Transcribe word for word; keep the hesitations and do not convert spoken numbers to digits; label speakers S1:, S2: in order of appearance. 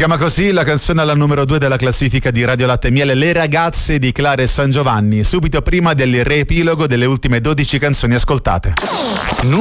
S1: chiama così la canzone alla numero due della classifica di Radio Latte e Miele, Le ragazze di Clara e San Giovanni, subito prima del riepilogo delle ultime dodici canzoni ascoltate.